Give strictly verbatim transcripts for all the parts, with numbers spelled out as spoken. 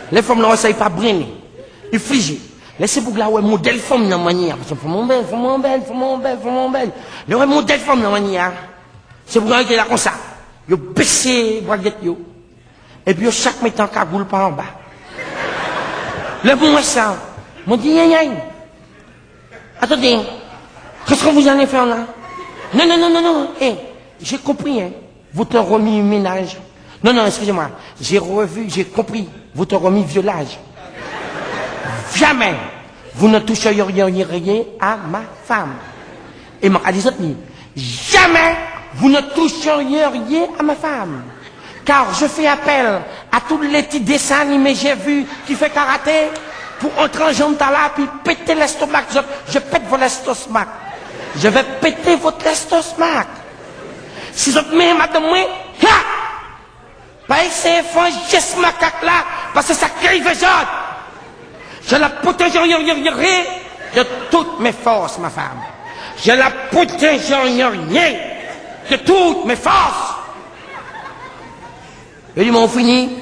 Les femmes là, ça y pas brûler. Ils figent. Laissez pour là, ouais, modèle femme dans manière. Parce que femme belle, femme belle, femme belle, femme belle. Le ouais, modèle femme dans manière. C'est pour qu'il est là comme ça. Yo baissé, braguette yo. Et puis, chaque mettant cagoule par en bas. Le bon ça. M'ont dit, yen yen. Attendez. Qu'est-ce que vous allez faire là? Non, non, non, non, non. Hey, j'ai compris, hein. Vous t'en remis ménage. Non, non, excusez-moi. J'ai revu, j'ai compris. Vous t'en remis violage. Jamais vous ne toucheriez à ma femme. Et ma dit jamais vous ne toucheriez à ma femme. Car je fais appel à tous les petits dessins animés que j'ai vus qui fait karaté pour entrer en jambe là puis péter l'estomac. Je, je pète votre estomac. Je vais péter votre estomac. Si vous êtes madame moi, pas essayer de faire geste macaque là, parce que ça crée les autres. Je la protégerai de toutes mes forces, ma femme. Je la protégerai de toutes mes forces. Et ils m'ont fini.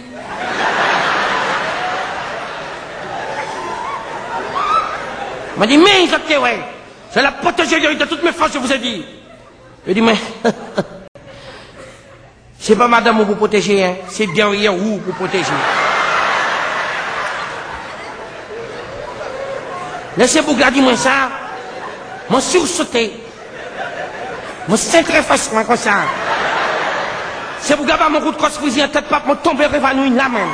Il m'a dit, mais, ok, ouais. Je la protégerai de toutes mes forces, je vous ai dit. Je dis, mais, c'est pas madame vous pour protéger, hein. C'est derrière vous pour protéger. Laissez vous garder moi ça. Moi sursauté. Moi c'est très facilement comme ça. C'est vous garder mon coup de crosse fusil en tête pas moi tomber évanoui là même.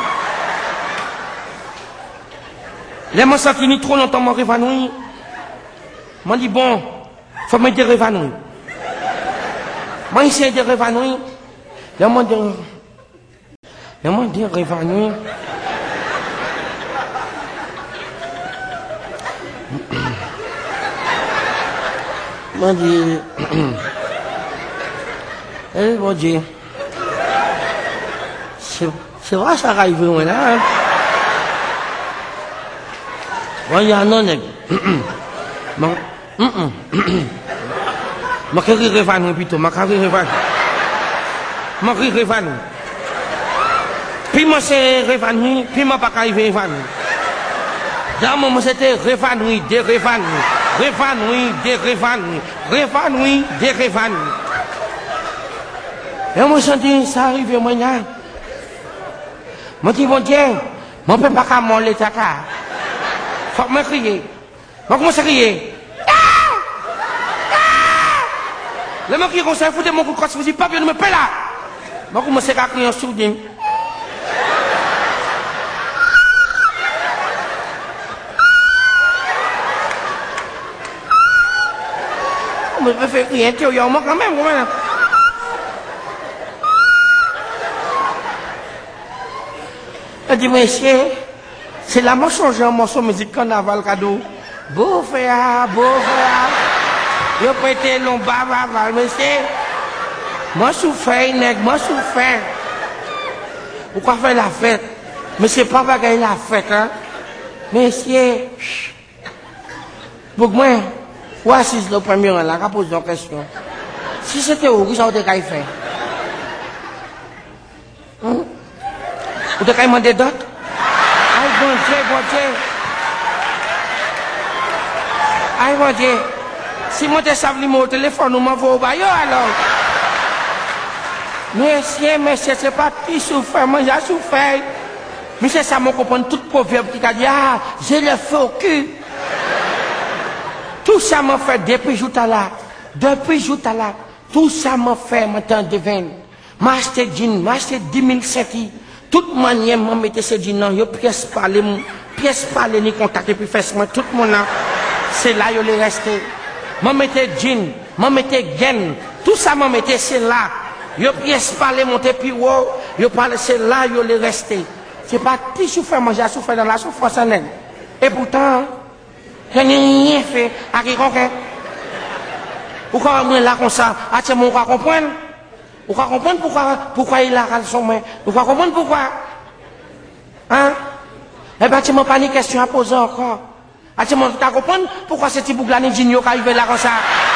Les moi senti ni trop longtemps moi évanoui. Moi dit bon, faut me dire évanoui. Moi essayer de évanoui. Là moi dire Là moi dire évanoui. Mon Dieu. Eh, mon Dieu. C'est vrai, ça arrive, moi, là. Hein? Bon, il y a un honnête. Mon. Mon carré révanu, plutôt. Mon carré révanu. Mon carré révanu. Puis moi, c'est révanu, puis moi, pas arrivé révanu. Dans mon moment, c'était révanu, dérévanu. Révanoui, dérévanoui, révanoui, dérévanoui. Et moi, je dis, ça arrive, moi, là. Moi, je dis, mon Dieu, je ne peux pas qu'à mon l'état. Faut que je crie. Moi, commence à crier. Le mec qui conseille, foutez mon coup de crosse, vous dites, pas bien, ne me paie là. Moi, commence à crier en sourdine. Je peux faire rien intérieurement quand même, quand même. Je dis, monsieur, c'est là, moi, changer un morceau de musique carnaval cadeau. Beau frère, beau frère. Je peux être long, bas, bas, bas, monsieur. Moi, souffert, nègre, moi, souffert. Pourquoi faire la fête? Mais c'est pas bagaille la fête, hein. Monsieur, pour moi, voici le premier rang, là, qu'a posé une question. Si c'était où, ça aurait été fait. Hum? Vous avez demandé d'autres? Aïe, bon Dieu, bon Dieu. Aïe, bon Dieu. Si moi, je savais mon téléphone, on m'envoie au baillot, alors. Monsieur, monsieur, c'est pas qui souffre, moi, j'ai souffert. Mais c'est ça, moi, comprendre tout proverbe qui a dit, ah, j'ai le feu au cul. Tout ça m'a fait depuis jour à là. Depuis jour à là. Tout ça m'a fait maintenant devant. M'a acheté jean, m'a acheté dix mille sept. Toute manière, m'a mis ces jeans là. Yo pièce parler, pièce parler ni contact et puis fait moi tout mon là. C'est là yo les resté. M'a mis jean, m'a mis gaine. Tout ça m'a mis c'est là. Yo pièce parler monter puis wow. Yo parle c'est là yo les resté. C'est pas qui souffre manger, souffre dans la souffrance en elle. Et pourtant, je n'ai rien fait à quiconque. Pourquoi moi là comme ça? Ah, tu m'as comprendre? Pourquoi comprendre pourquoi, pourquoi il a râle son main? Pourquoi comprendre pourquoi? Hein? Eh ben, tu m'as pas une question à poser encore. Ah, tu m'as comprendre pourquoi ce petit bouc là n'est pas arrivé là comme ça?